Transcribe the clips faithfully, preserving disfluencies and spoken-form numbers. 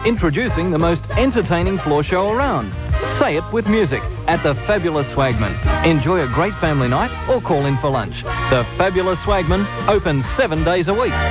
Introducing the most entertaining floor show around. Say it with music at the Fabulous Swagman. Enjoy a great family night or call in for lunch. The Fabulous Swagman, open seven days a week.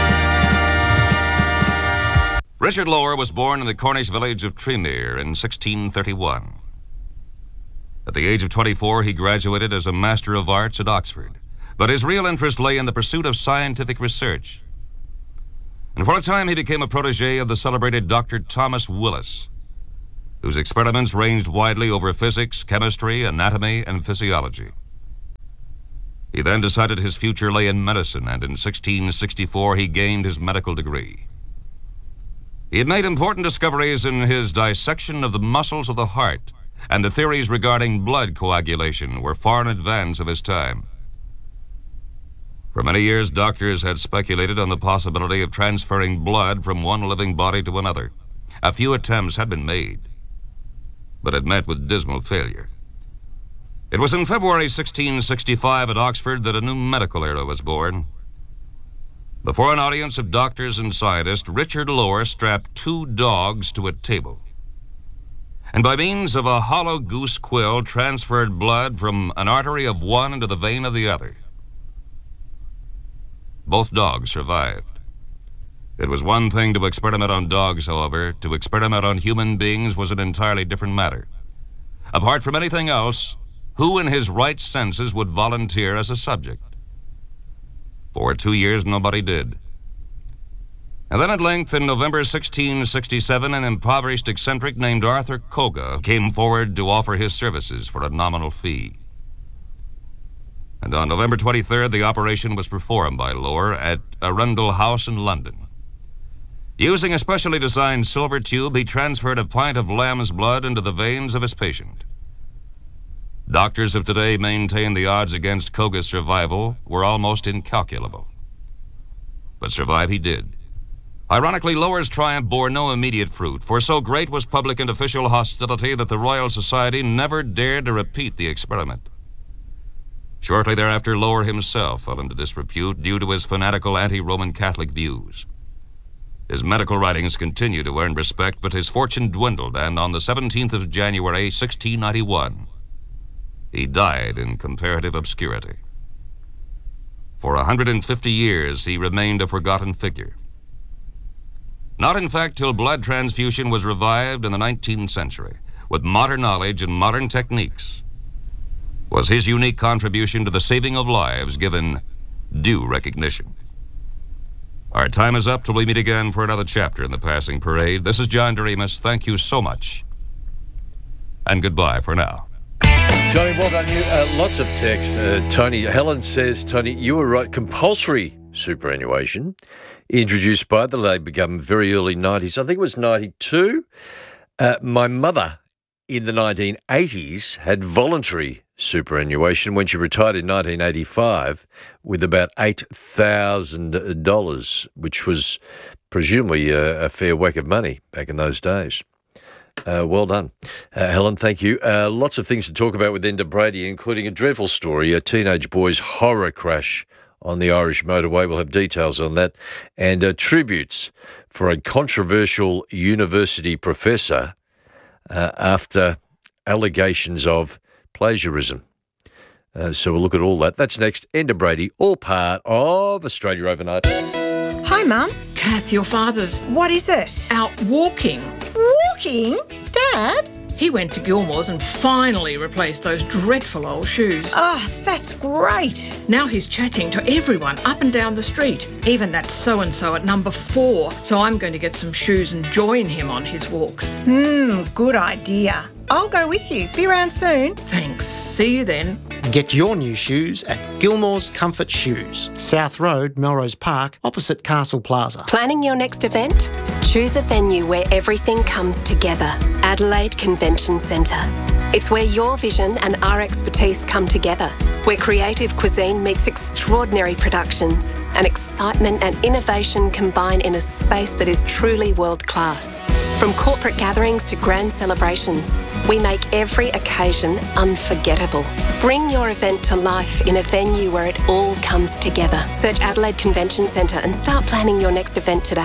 Richard Lower was born in the Cornish village of Tremere in sixteen thirty-one. At the age of twenty-four, he graduated as a Master of Arts at Oxford, but his real interest lay in the pursuit of scientific research. And for a time, he became a protege of the celebrated Doctor Thomas Willis, whose experiments ranged widely over physics, chemistry, anatomy, and physiology. He then decided his future lay in medicine, and in sixteen sixty-four, he gained his medical degree. He had made important discoveries in his dissection of the muscles of the heart, and the theories regarding blood coagulation were far in advance of his time. For many years, doctors had speculated on the possibility of transferring blood from one living body to another. A few attempts had been made, but had met with dismal failure. It was in February sixteen sixty-five at Oxford that a new medical era was born. Before an audience of doctors and scientists, Richard Lower strapped two dogs to a table, and by means of a hollow goose quill transferred blood from an artery of one into the vein of the other. Both dogs survived. It was one thing to experiment on dogs, however. To experiment on human beings was an entirely different matter. Apart from anything else, who in his right senses would volunteer as a subject? For two years, nobody did. And then at length, in November sixteen sixty-seven, an impoverished eccentric named Arthur Koga came forward to offer his services for a nominal fee. And on November twenty-third, the operation was performed by Lower at Arundel House in London. Using a specially designed silver tube, he transferred a pint of lamb's blood into the veins of his patient. Doctors of today maintain the odds against Koga's survival were almost incalculable. But survive he did. Ironically, Lower's triumph bore no immediate fruit, for so great was public and official hostility that the Royal Society never dared to repeat the experiment. Shortly thereafter, Lower himself fell into disrepute due to his fanatical anti-Roman Catholic views. His medical writings continued to earn respect, but his fortune dwindled, and on the seventeenth of January, sixteen ninety-one, he died in comparative obscurity. For one hundred fifty years, he remained a forgotten figure. Not, in fact, till blood transfusion was revived in the nineteenth century, with modern knowledge and modern techniques, was his unique contribution to the saving of lives given due recognition. Our time is up till we meet again for another chapter in the Passing Parade. This is John Doremus. Thank you so much, and goodbye for now. Johnny, well done you. Uh, lots of text. Uh, Tony, Helen says, Tony, you were right. Compulsory superannuation, introduced by the Labor government very early nineties. I think it was ninety-two. Uh, my mother in the nineteen eighties had voluntary superannuation when she retired in nineteen eighty-five with about eight thousand dollars, which was presumably a, a fair whack of money back in those days. Uh, well done. Uh, Helen, thank you. Uh, lots of things to talk about with Enda Brady, including a dreadful story, a teenage boy's horror crash on the Irish motorway. We'll have details on that. And uh, tributes for a controversial university professor uh, after allegations of plagiarism. Uh, so we'll look at all that. That's next. Enda Brady, all part of Australia Overnight. Hi, Mum. Kath, your father's What is it? out walking. Walking? Dad? He went to Gilmore's and finally replaced those dreadful old shoes. Oh, that's great. Now he's chatting to everyone up and down the street, even that so-and-so at number four. So I'm going to get some shoes and join him on his walks. Hmm, good idea. I'll go with you. Be around soon. Thanks. See you then. Get your new shoes at Gilmore's Comfort Shoes, South Road, Melrose Park, opposite Castle Plaza. Planning your next event? Choose a venue where everything comes together. Adelaide Convention Centre. It's where your vision and our expertise come together, where creative cuisine meets extraordinary productions, and excitement and innovation combine in a space that is truly world-class. From corporate gatherings to grand celebrations, we make every occasion unforgettable. Bring your event to life in a venue where it all comes together. Search Adelaide Convention Centre and start planning your next event today.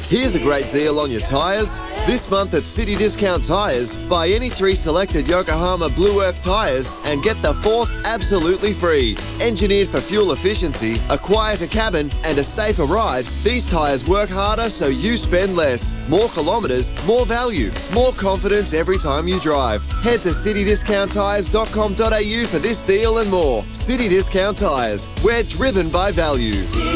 Here's a great deal on your tyres. This month at City Discount Tyres, buy any three selected Yokohama Blue Earth tyres and get the fourth absolutely free. Engineered for fuel efficiency, a quieter cabin and a safer ride, these tyres work harder so you spend less. More kilometres, more value, more confidence every time you drive. Head to city discount tyres dot com dot a u for this deal and more. City Discount Tyres, we're driven by value.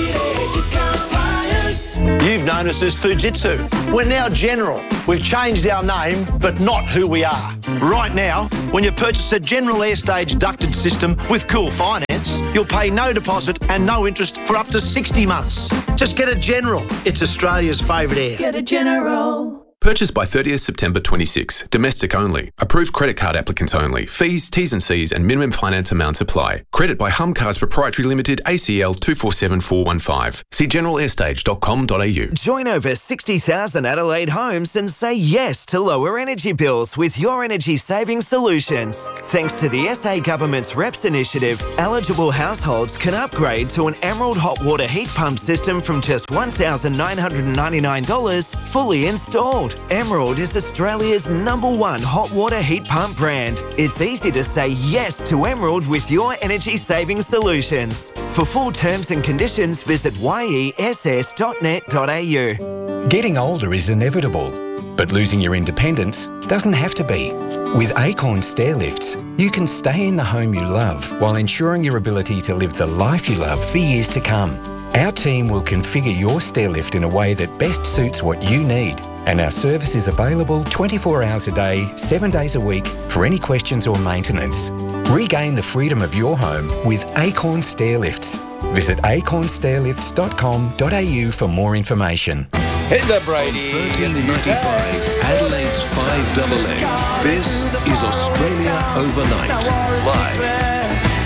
You've known us as Fujitsu. We're now General. We've changed our name, but not who we are. Right now, when you purchase a General Airstage ducted system with Cool Finance, you'll pay no deposit and no interest for up to sixty months. Just get a General. It's Australia's favourite air. Get a General. Purchase by thirtieth September twenty-six. Domestic only. Approved credit card applicants only. Fees, T's and C's and minimum finance amounts apply. Credit by Hum Cars Proprietary Limited, A C L two four seven four one five. See general airstage dot com dot a u. Join over sixty thousand Adelaide homes and say yes to lower energy bills with Your Energy Savings Solutions. Thanks to the S A Government's R E P S initiative, eligible households can upgrade to an Emerald hot water heat pump system from just one thousand nine hundred ninety-nine dollars fully installed. Emerald is Australia's number one hot water heat pump brand. It's easy to say yes to Emerald with Your Energy Savings Solutions. For full terms and conditions, visit y e s s dot net dot a u. Getting older is inevitable, but losing your independence doesn't have to be. With Acorn Stairlifts, you can stay in the home you love while ensuring your ability to live the life you love for years to come. Our team will configure your stairlift in a way that best suits what you need. And our service is available twenty-four hours a day, seven days a week for any questions or maintenance. Regain the freedom of your home with Acorn Stairlifts. Visit acorn stairlifts dot com dot a u for more information. Heather Brady. thirteen ninety-five, Adelaide's five double A. This is Australia Overnight. Live.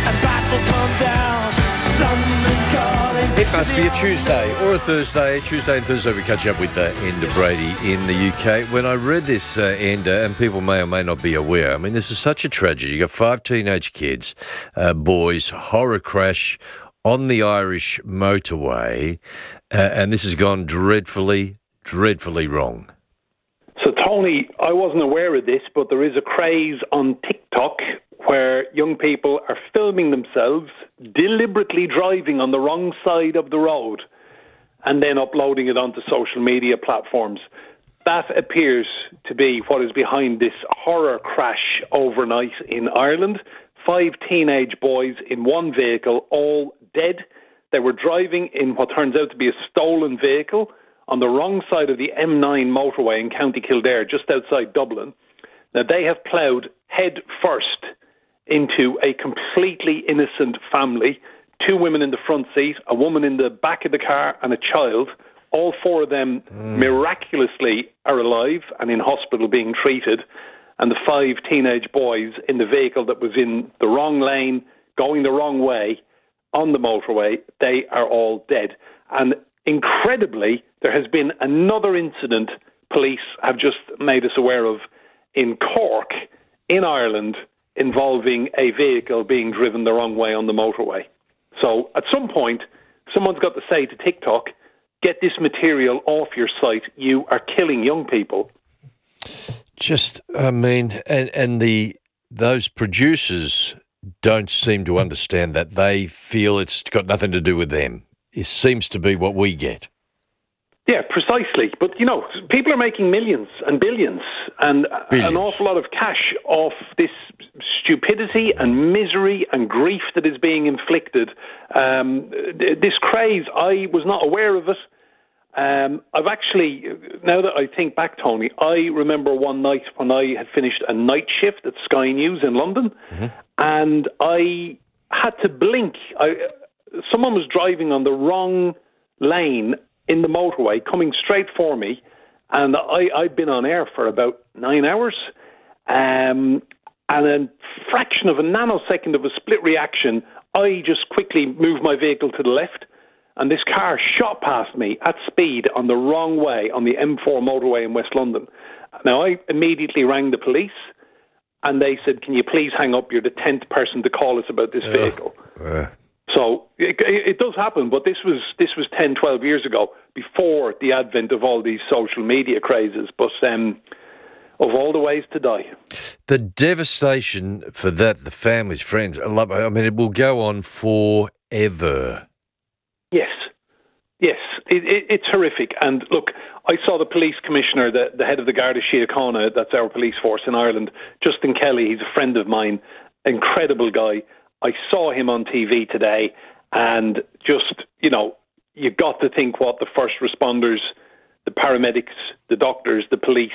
It must be a Tuesday or a Thursday. Tuesday and Thursday we catch up with uh, Enda Brady in the U K. When I read this, uh, Enda, and people may or may not be aware, I mean, this is such a tragedy. You got five teenage kids, uh, boys, horror crash on the Irish motorway, uh, and this has gone dreadfully, dreadfully wrong. So, Tony, I wasn't aware of this, but there is a craze on TikTok where young people are filming themselves deliberately driving on the wrong side of the road and then uploading it onto social media platforms. That appears to be what is behind this horror crash overnight in Ireland. Five teenage boys in one vehicle, all dead. They were driving in what turns out to be a stolen vehicle on the wrong side of the M nine motorway in County Kildare, just outside Dublin. Now, they have ploughed head first into a completely innocent family, two women in the front seat, a woman in the back of the car, and a child. All four of them mm. miraculously are alive and in hospital being treated, and the five teenage boys in the vehicle that was in the wrong lane, going the wrong way on the motorway, they are all dead. And incredibly, there has been another incident police have just made us aware of in Cork, in Ireland, involving a vehicle being driven the wrong way on the motorway. So at some point, someone's got to say to TikTok, get this material off your site. You are killing young people. Just, I mean, and, and the those producers don't seem to understand that. They feel it's got nothing to do with them. It seems to be what we get. Yeah, precisely. But, you know, people are making millions and billions and billions. An awful lot of cash off this stupidity and misery and grief that is being inflicted. Um, this craze, I was not aware of it. Um, I've actually, now that I think back, Tony, I remember one night when I had finished a night shift at Sky News in London, mm-hmm. and I had to blink. I, someone was driving on the wrong lane in the motorway, coming straight for me, and I, I'd been on air for about nine hours, um, and a fraction of a nanosecond of a split reaction, I just quickly moved my vehicle to the left, and this car shot past me at speed on the wrong way on the M four motorway in West London. Now, I immediately rang the police, and they said, can you please hang up? You're the tenth person to call us about this vehicle. Uh, uh. So it, it does happen, but this was this was ten, twelve years ago, before the advent of all these social media crazes. But um, of all the ways to die. The devastation for that, the families, friends, I love- I mean, it will go on forever. Yes, yes, it, it, it's horrific. And look, I saw the police commissioner, the, the head of the Garda Síochána, that's our police force in Ireland, Justin Kelly. He's a friend of mine, incredible guy. I saw him on T V today, and just, you know, you got to think what the first responders, the paramedics, the doctors, the police,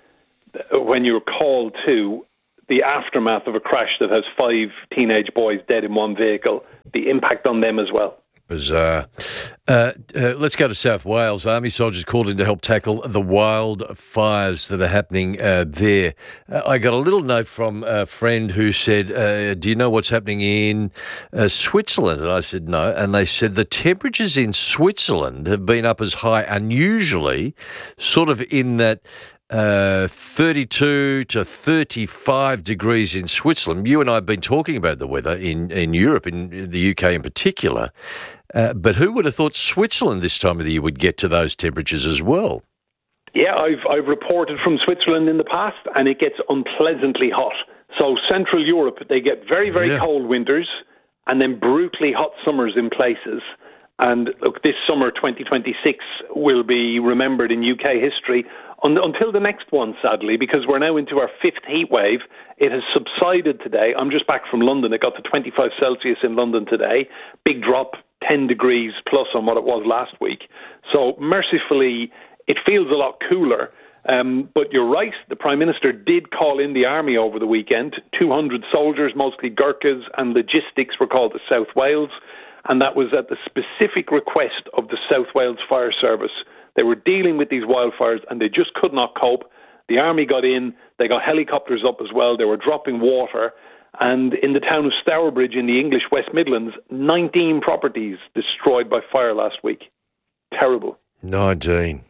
when you're called to the aftermath of a crash that has five teenage boys dead in one vehicle, the impact on them as well. Bizarre. Uh, uh, let's go to South Wales. Army soldiers called in to help tackle the wildfires that are happening uh, there. Uh, I got a little note from a friend who said, uh, do you know what's happening in uh, Switzerland? And I said, no. And they said the temperatures in Switzerland have been up as high, unusually, sort of in that Uh, thirty-two to thirty-five degrees in Switzerland. You and I have been talking about the weather in, in Europe, in the U K in particular. Uh, but who would have thought Switzerland this time of the year would get to those temperatures as well? Yeah, I've I've reported from Switzerland in the past, and it gets unpleasantly hot. So Central Europe, they get very, very Yeah. cold winters and then brutally hot summers in places. And look, this summer, twenty twenty-six, will be remembered in U K history un- until the next one, sadly, because we're now into our fifth heat wave. It has subsided today. I'm just back from London. It got to twenty-five Celsius in London today. Big drop, ten degrees plus on what it was last week. So mercifully, it feels a lot cooler. Um, but you're right, the Prime Minister did call in the army over the weekend. two hundred soldiers, mostly Gurkhas and logistics, were called to South Wales. And that was at the specific request of the South Wales Fire Service. They were dealing with these wildfires and they just could not cope. The army got in, they got helicopters up as well, they were dropping water. And in the town of Stourbridge in the English West Midlands, nineteen properties destroyed by fire last week. Terrible. nineteen.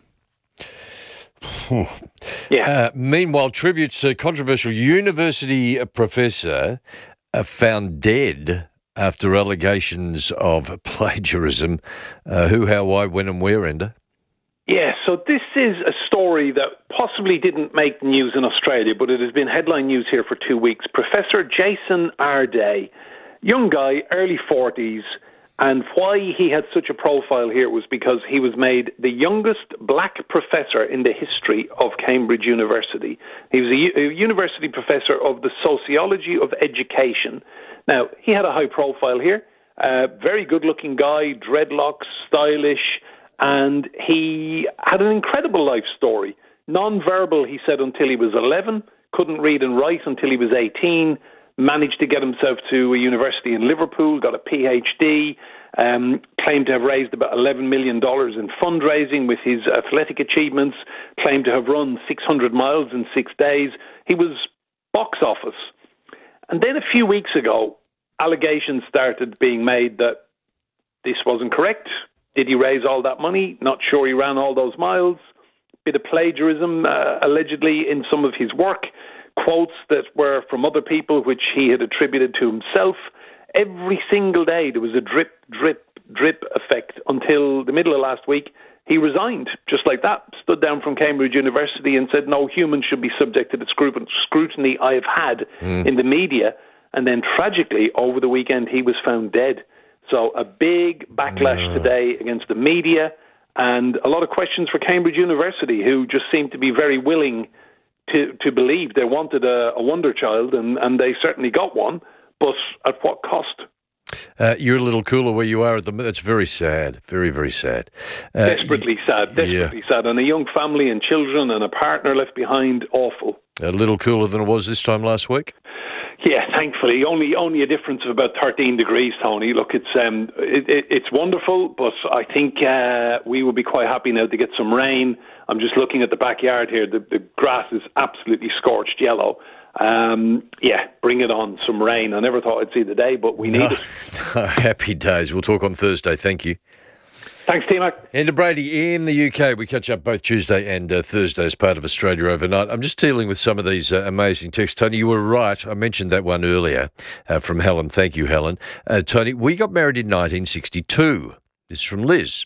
Yeah. Uh, meanwhile, tributes a controversial university professor uh, found dead after allegations of plagiarism. Uh, who, how, why, when and where, Enda? Yeah, so this is a story that possibly didn't make news in Australia, but it has been headline news here for two weeks. Professor Jason Arday, young guy, early forties, and why he had such a profile here was because he was made the youngest black professor in the history of Cambridge University. He was a, u- a university professor of the sociology of education. Now, he had a high profile here, uh, very good-looking guy, dreadlocks, stylish, and he had an incredible life story. Non-verbal, he said, until he was eleven, couldn't read and write until he was eighteen, managed to get himself to a university in Liverpool, got a P H D, um, claimed to have raised about eleven million dollars in fundraising with his athletic achievements, claimed to have run six hundred miles in six days. He was box office. And then a few weeks ago, allegations started being made that this wasn't correct. Did he raise all that money? Not sure he ran all those miles. Bit of plagiarism, uh, allegedly, in some of his work. Quotes that were from other people, which he had attributed to himself. Every single day, there was a drip, drip, drip effect until the middle of last week. He resigned, just like that, stood down from Cambridge University and said, no human should be subject to the scrutiny I have had mm. in the media. And then tragically, over the weekend, he was found dead. So a big backlash no. today against the media and a lot of questions for Cambridge University, who just seemed to be very willing to, to believe they wanted a, a wonder child, and, and they certainly got one, but at what cost? Uh, you're a little cooler where you are at the minute. It's very sad, very, very sad. Uh, desperately sad, desperately yeah. sad. And a young family and children and a partner left behind, awful. A little cooler than it was this time last week? Yeah, thankfully, only only a difference of about thirteen degrees, Tony. Look, it's um, it, it, it's wonderful, but I think uh, we will be quite happy now to get some rain. I'm just looking at the backyard here. The, the grass is absolutely scorched yellow. Um, yeah, bring it on, some rain. I never thought I'd see the day, but we need no, it. No, happy days. We'll talk on Thursday. Thank you. Thanks, T-Mac. And Brady in the U K. We catch up both Tuesday and uh, Thursday as part of Australia Overnight. I'm just dealing with some of these uh, amazing texts. Tony, you were right. I mentioned that one earlier uh, from Helen. Thank you, Helen. Uh, Tony, we got married in nineteen sixty-two. This is from Liz.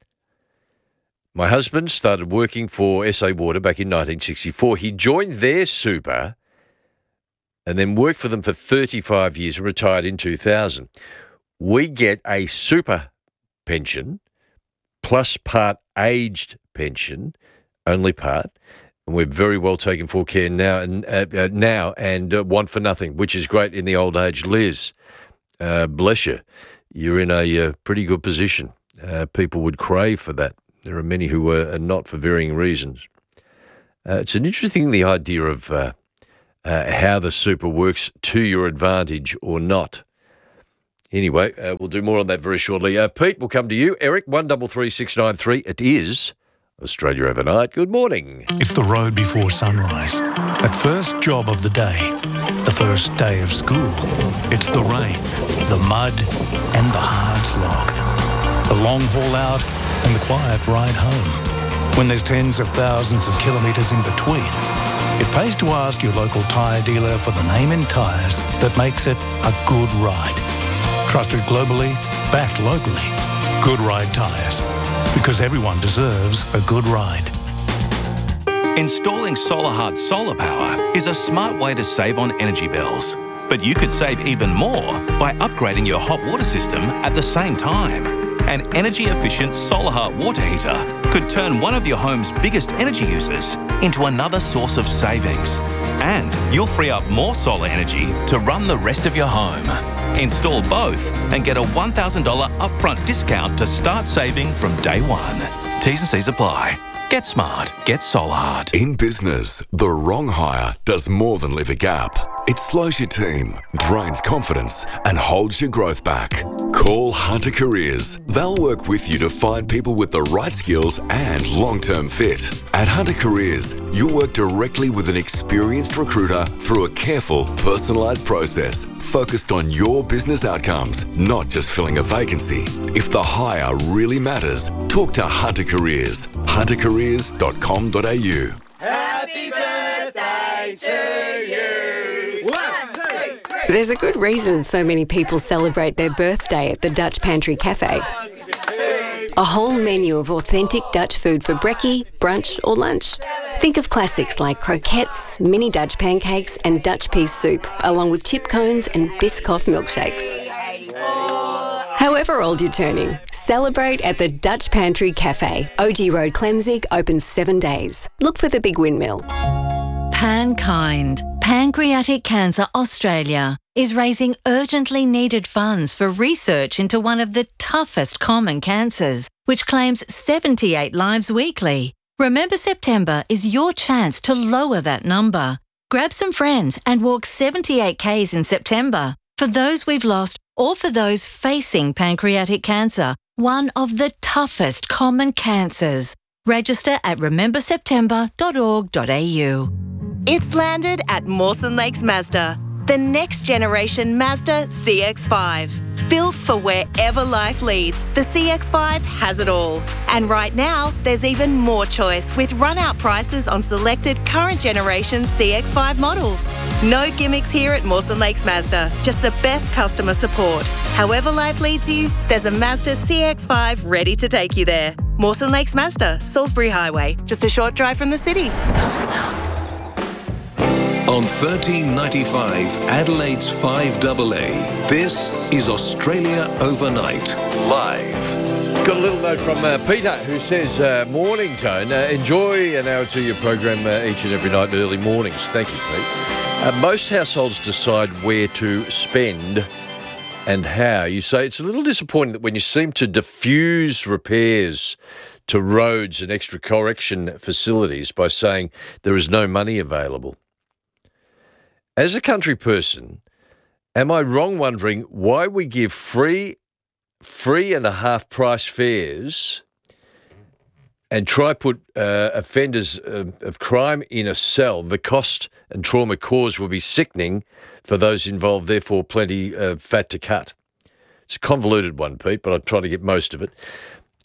My husband started working for S A Water back in nineteen sixty-four. He joined their super and then worked for them for thirty-five years and retired in two thousand. We get a super pension plus part aged pension, only part, and we're very well taken for care now and uh, uh, now and uh, want for nothing, which is great in the old age. Liz, uh, bless you. You're in a uh, pretty good position. Uh, people would crave for that. There are many who are, are not for varying reasons. Uh, it's an interesting thing, the idea of uh, uh, how the super works to your advantage or not. Anyway, uh, we'll do more on that very shortly. Uh, Pete, we'll come to you. Eric, one double three six nine three. It is Australia Overnight. Good morning. It's the road before sunrise. That first job of the day. The first day of school. It's the rain, the mud, and the hard slog. The long haul out and the quiet ride home. When there's tens of thousands of kilometres in between, it pays to ask your local tyre dealer for the name in tyres that makes it a good ride. Trusted globally, backed locally. Good Ride Tyres. Because everyone deserves a good ride. Installing SolarHut solar power is a smart way to save on energy bills. But you could save even more by upgrading your hot water system at the same time. An energy-efficient SolarHut water heater could turn one of your home's biggest energy users into another source of savings. And you'll free up more solar energy to run the rest of your home. Install both and get a one thousand dollars upfront discount to start saving from day one. T's and C's apply. Get smart. Get SolarHut. In business, the wrong hire does more than leave a gap. It slows your team, drains confidence, and holds your growth back. Call Hunter Careers. They'll work with you to find people with the right skills and long-term fit. At Hunter Careers, you'll work directly with an experienced recruiter through a careful, personalised process focused on your business outcomes, not just filling a vacancy. If the hire really matters, talk to Hunter Careers. hunter careers dot com dot a u. Happy birthday to you! One, two, three! There's a good reason so many people celebrate their birthday at the Dutch Pantry Cafe. A whole menu of authentic Dutch food for brekkie, brunch or lunch. Think of classics like croquettes, mini Dutch pancakes and Dutch pea soup, along with chip cones and Biscoff milkshakes. However old you're turning, celebrate at the Dutch Pantry Cafe. O G Road, Clemzig, open seven days. Look for the big windmill. PanKind, Pancreatic Cancer Australia, is raising urgently needed funds for research into one of the toughest common cancers, which claims seventy-eight lives weekly. Remember September is your chance to lower that number. Grab some friends and walk seventy-eight kays in September. For those we've lost or for those facing pancreatic cancer, one of the toughest common cancers. Register at remember september dot org dot a u. It's landed at Mawson Lakes Mazda, the next generation Mazda C X five. Built for wherever life leads, the C X five has it all. And right now, there's even more choice with run-out prices on selected current generation C X five models. No gimmicks here at Mawson Lakes Mazda, just the best customer support. However life leads you, there's a Mazda C X five ready to take you there. Mawson Lakes Mazda, Salisbury Highway, just a short drive from the city. On thirteen ninety-five, Adelaide's five A A, this is Australia Overnight, live. Got a little note from uh, Peter who says, uh, morning, Tone. Uh, enjoy an hour or two of your program uh, each and every night, early mornings. Thank you, Pete. Uh, most households decide where to spend and how. You say it's a little disappointing that when you seem to diffuse repairs to roads and extra correction facilities by saying there is no money available. As a country person, am I wrong wondering why we give free, free and a half price fares and try put uh, offenders uh, of crime in a cell? The cost and trauma caused will be sickening for those involved, therefore plenty of uh, fat to cut. It's a convoluted one, Pete, but I'll try to get most of it.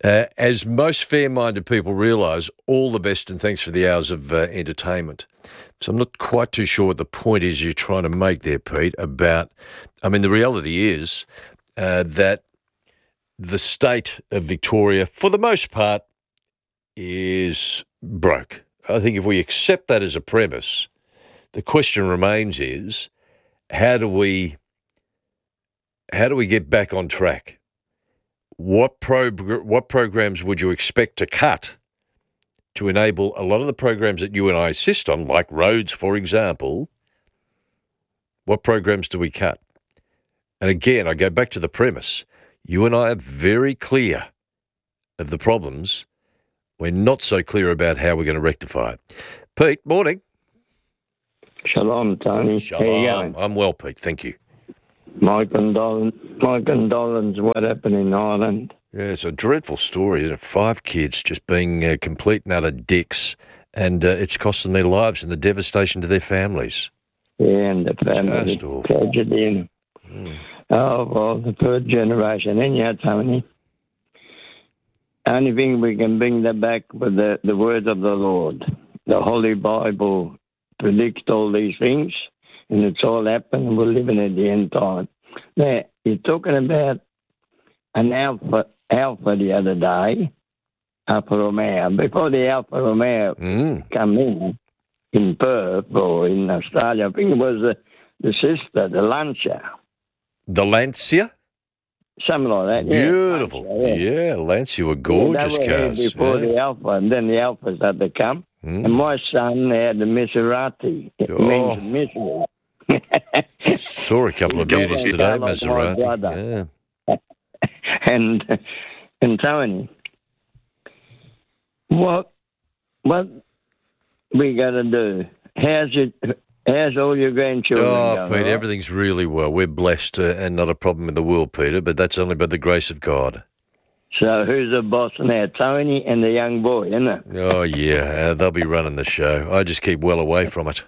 Uh, as most fair-minded people realise, all the best and thanks for the hours of uh, entertainment. So I'm not quite too sure what the point is you're trying to make there, Pete, about, I mean, the reality is uh, that the state of Victoria, for the most part, is broke. I think if we accept that as a premise, the question remains is, how do we, how do we get back on track? What pro- what programs would you expect to cut to enable a lot of the programs that you and I assist on, like roads, for example? What programs do we cut? And again, I go back to the premise. You and I are very clear of the problems. We're not so clear about how we're going to rectify it. Pete, morning. Shalom, Tony. Shalom. How you going? I'm well, Pete. Thank you. My condolence, my condolence what happened in Ireland. Yeah, it's a dreadful story, isn't it? Five kids just being uh, complete and utter dicks, and uh, it's costing their lives and the devastation to their families. Yeah, and the family Just awful. tragedy. Mm. Oh, well, the third generation. Anyhow, Tony, only thing we can bring that back with the, the word of the Lord. The Holy Bible predicts all these things, and it's all happened, and we're living at the end time. Now, you're talking about an Alpha, Alpha the other day, Alfa Romeo. Before the Alfa Romeo mm. come in, in Perth or in Australia, I think it was the, the sister, the Lancia. The Lancia? Something like that, yeah. Beautiful. Lancia, yeah. Yeah, Lancia were gorgeous yeah, they were here cars. before yeah. the Alpha, and then the Alphas had to come. Mm. And my son had the Maserati. It Oh. means misery. Saw a couple of He's beauties talking today, about my Maserati. brother. Yeah. and and Tony, what what we got to do? How's it? How's all your grandchildren Oh, going? Pete, all right? everything's really well. We're blessed uh, and not a problem in the world, Peter, but that's only by the grace of God. So who's the boss now? Tony and the young boy, isn't it? Oh, yeah, uh, they'll be running the show. I just keep well away from it.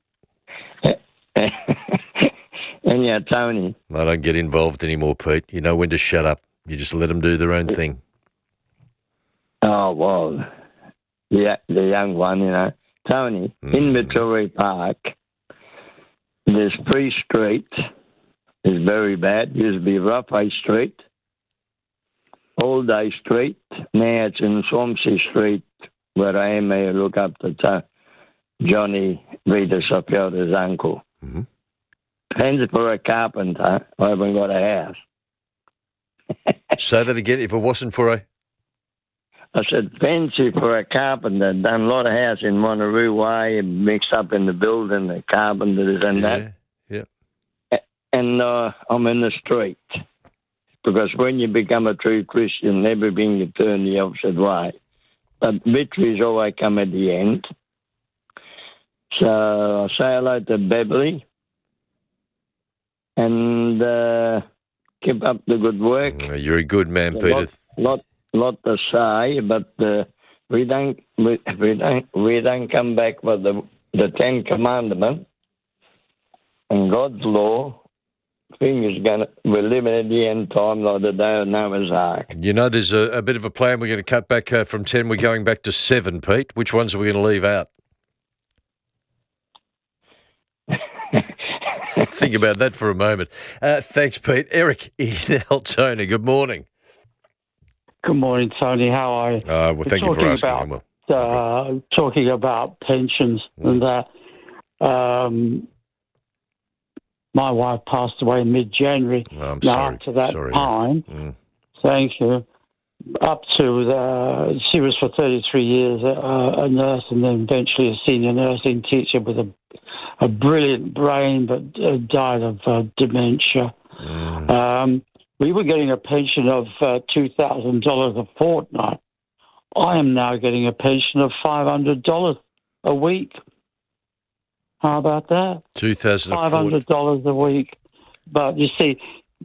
And yeah, Tony. I don't get involved anymore, Pete. You know when to shut up. You just let them do their own thing. Oh, well, yeah, the young one, you know. Tony, Mm. in Victoria Park, this Free Street is very bad. Used to be Roughway Street, All Day Street. Now it's in Swansea Street, where I am. I look up to t- Johnny Rita Sopiota's uncle. Mm-hmm. Depends for a carpenter. I haven't got a house. Say that again. If it wasn't for a... I said, fancy for a carpenter. Done a lot of house in Monterey Way, mixed up in the building, the carpenters and yeah, that. Yeah. And uh, I'm in the street. Because when you become a true Christian, everything you turn the opposite way. But victories always come at the end. So I say hello to Beverly. And uh, keep up the good work. Oh, you're a good man, A Peter. lot, lot, lot to say, but uh, we don't we, we don't we don't come back with the the Ten Commandments and God's law. Thing is gonna we're living at the end time like the day of Noah's Ark. You know, there's a, a bit of a plan. We're going to cut back uh, from ten. We're going back to seven, Pete. Which ones are we going to leave out? Think about that for a moment. Uh, thanks, Pete. Eric in Altona, good morning. Good morning, Tony. How are you? Uh, well, thank you for asking. I'm About, well. uh, talking about pensions Mm. and that. Um, my wife passed away in mid-January. Oh, I'm now, sorry. up to that Sorry, time, Mm. thank you, up to the, she was for thirty-three years uh, a nurse and then eventually a senior nursing teacher with a, a brilliant brain, but uh, died of uh, dementia. Mm. Um, we were getting a pension of uh, two thousand dollars a fortnight. I am now getting a pension of five hundred dollars a week. How about that? two thousand four. five hundred dollars a week. But you see,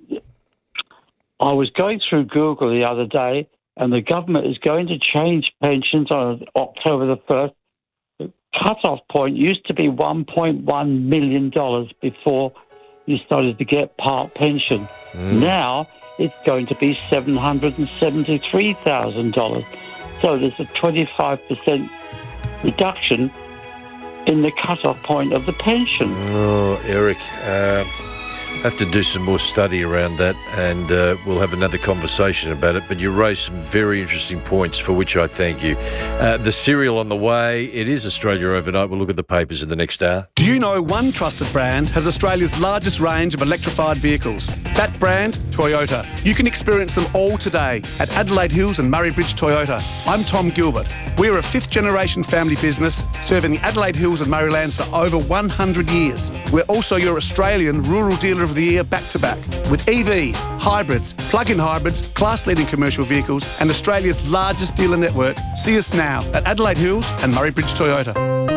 I was going through Google the other day, and the government is going to change pensions on October the first. The cut-off point used to be one point one million dollars before you started to get part pension. Mm. Now it's going to be seven hundred seventy-three thousand dollars. So there's a twenty-five percent reduction in the cut-off point of the pension. Oh, Eric, uh, have to do some more study around that, and uh, we'll have another conversation about it. But you raised some very interesting points, for which I thank you. Uh, the serial on the way. It is Australia Overnight. We'll look at the papers in the next hour. Do you know one trusted brand has Australia's largest range of electrified vehicles? That brand, Toyota. You can experience them all today at Adelaide Hills and Murray Bridge Toyota. I'm Tom Gilbert. We're a fifth-generation family business serving the Adelaide Hills and Murraylands for over one hundred years. We're also your Australian Rural Dealer of the Year back-to-back with E Vs, hybrids, plug-in hybrids, class-leading commercial vehicles and Australia's largest dealer network. See us now at Adelaide Hills and Murray Bridge Toyota.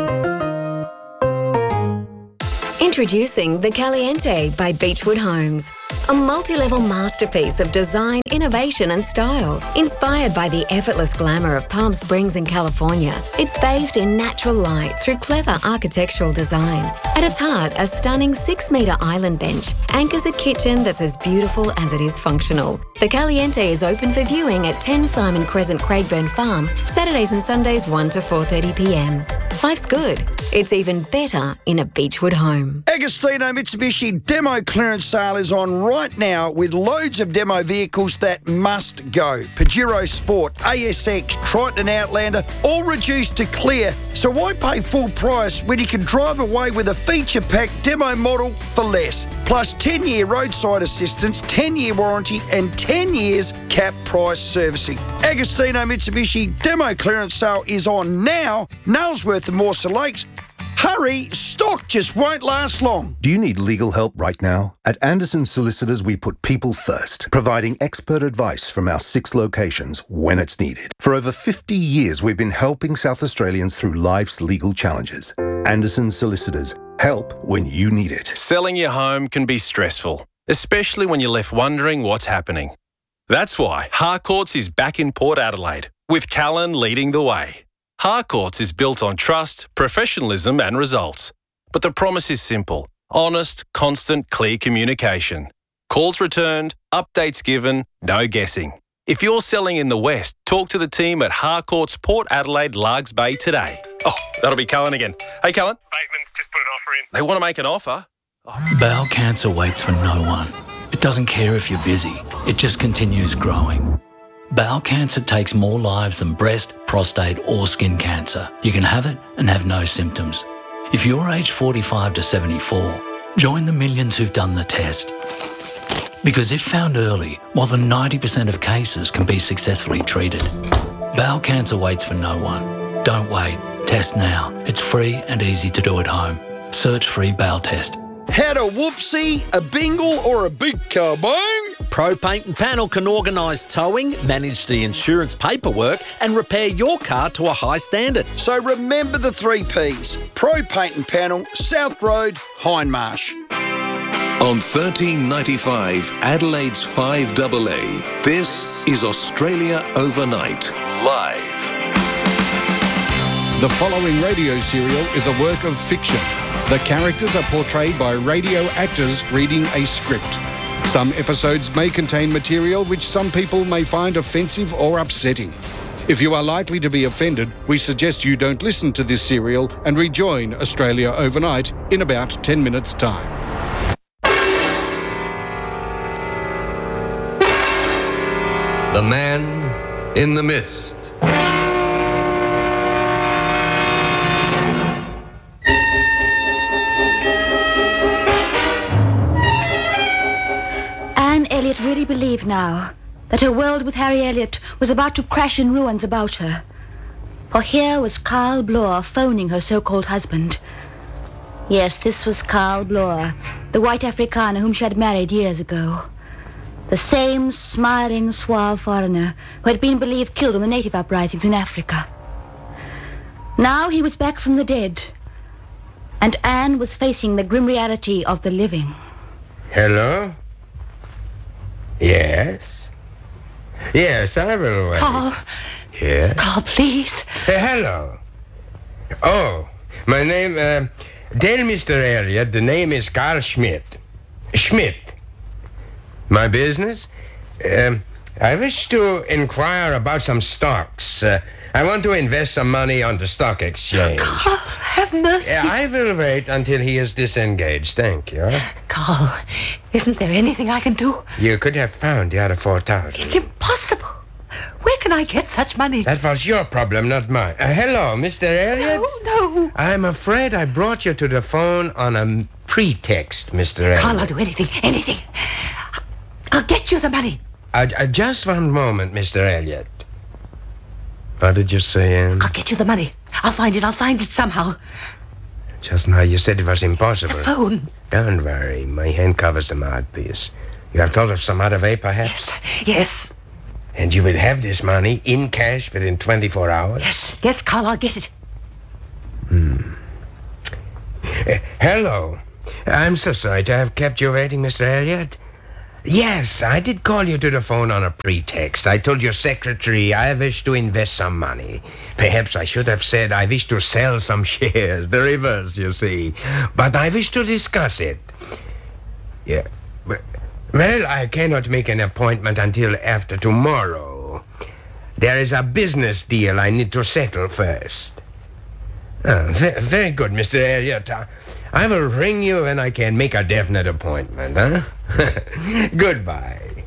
Introducing the Caliente by Beechwood Homes. A multi-level masterpiece of design, innovation and style. Inspired by the effortless glamour of Palm Springs in California, it's bathed in natural light through clever architectural design. At its heart, a stunning six-metre island bench anchors a kitchen that's as beautiful as it is functional. The Caliente is open for viewing at ten Simon Crescent, Craigburn Farm, Saturdays and Sundays one to four thirty p m. Life's good. It's even better in a Beechwood home. Agostino Mitsubishi demo clearance sale is on right now with loads of demo vehicles that must go. Pajero Sport, A S X, Triton Outlander, all reduced to clear. So why pay full price when you can drive away with a feature-packed demo model for less? Plus ten-year roadside assistance, ten-year warranty and ten years cap price servicing. Agostino Mitsubishi demo clearance sale is on now. Nailsworth and Mawson Lakes. Hurry, stock just won't last long. Do you need legal help right now? At Anderson Solicitors, we put people first, providing expert advice from our six locations when it's needed. For over fifty years, we've been helping South Australians through life's legal challenges. Anderson Solicitors, help when you need it. Selling your home can be stressful, especially when you're left wondering what's happening. That's why Harcourts is back in Port Adelaide, with Callan leading the way. Harcourts is built on trust, professionalism and results. But the promise is simple. Honest, constant, clear communication. Calls returned, updates given, no guessing. If you're selling in the West, talk to the team at Harcourts Port Adelaide Largs Bay today. Oh, that'll be Callan again. Hey, Callan. Bateman's just put an offer in. They want to make an offer? Oh. Bowel cancer waits for no one. It doesn't care if you're busy. It just continues growing. Bowel cancer takes more lives than breast, prostate or skin cancer. You can have it and have no symptoms. If you're aged forty-five to seventy-four, join the millions who've done the test. Because if found early, more than ninety percent of cases can be successfully treated. Bowel cancer waits for no one. Don't wait. Test now. It's free and easy to do at home. Search free bowel test. Had a whoopsie, a bingle or a big carbone? Pro Paint and Panel can organise towing, manage the insurance paperwork and repair your car to a high standard. So remember the three Ps. Pro Paint and Panel, South Road, Hindmarsh. On thirteen ninety-five, Adelaide's five A A, this is Australia Overnight, live. The following radio serial is a work of fiction. The characters are portrayed by radio actors reading a script. Some episodes may contain material which some people may find offensive or upsetting. If you are likely to be offended, we suggest you don't listen to this serial and rejoin Australia Overnight in about ten minutes' time. The Man in the Mist. Anne Elliot really believed now that her world with Harry Elliot was about to crash in ruins about her. For here was Carl Bloor phoning her so-called husband. Yes, this was Carl Bloor, the white Afrikaner whom she had married years ago. The same smiling, suave foreigner who had been believed killed in the native uprisings in Africa. Now he was back from the dead, and Anne was facing the grim reality of the living. Hello? Yes? Yes, I will wait. Carl. Yes? Carl, please. Uh, hello. Oh, my name, uh, tell Mister Elliot the name is Carl Schmidt. Schmidt. My business? Um, I wish to inquire about some stocks. Uh, I want to invest some money on the stock exchange. Carl, have mercy. Uh, I will wait until he is disengaged. Thank you. Carl, isn't there anything I can do? You could have found the other four thousand. It's impossible. Where can I get such money? That was your problem, not mine. Uh, hello, Mister Elliot? No, no. I'm afraid I brought you to the phone on a pretext, Mister Elliot. Carl, I'll do anything, anything. I'll get you the money. Uh, uh, just one moment, Mister Elliot. What did you say, Anne? I'll get you the money. I'll find it. I'll find it somehow. Just now you said it was impossible. The phone. Don't worry. My hand covers the mouthpiece. You have thought of some other way, perhaps? Yes, yes. And you will have this money in cash within twenty-four hours? Yes, yes, Carl, I'll get it. Hmm. Uh, hello. I'm so sorry to have kept you waiting, Mister Elliot. Yes, I did call you to the phone on a pretext. I told your secretary I wish to invest some money. Perhaps I should have said I wish to sell some shares. The reverse, you see. But I wish to discuss it. Yeah. Well, I cannot make an appointment until after tomorrow. There is a business deal I need to settle first. Oh, ve- very good, Mister Elliot. Uh, I will ring you when I can make a definite appointment, huh? Goodbye.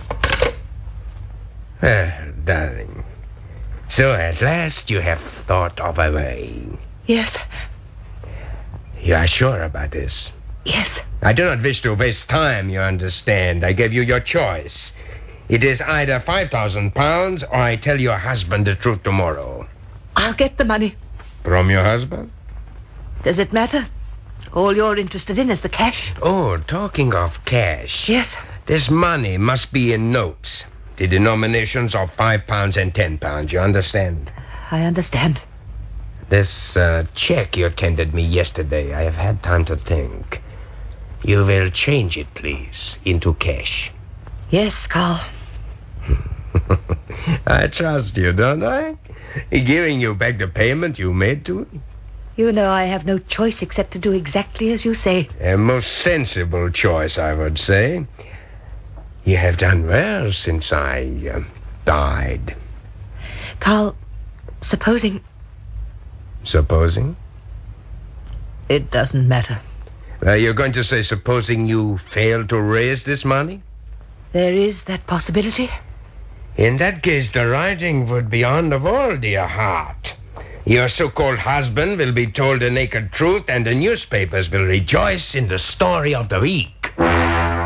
Well, darling. So at last you have thought of a way. Yes. You are sure about this? Yes. I do not wish to waste time, you understand. I gave you your choice. It is either five thousand pounds or I tell your husband the truth tomorrow. I'll get the money. From your husband? Does it matter? All you're interested in is the cash. Oh, talking of cash. Yes. This money must be in notes. The denominations of five pounds and ten pounds, you understand? I understand. This uh, check you tendered me yesterday, I have had time to think. You will change it, please, into cash. Yes, Carl. I trust you, don't I? Giving you back the payment you made to me. You know I have no choice except to do exactly as you say. A most sensible choice, I would say. You have done well since I uh, died. Carl, supposing... Supposing? It doesn't matter. Uh, you're going to say supposing you fail to raise this money? There is that possibility. In that case, the writing would be on the wall, dear heart. Your so-called husband will be told the naked truth, and the newspapers will rejoice in the story of the week.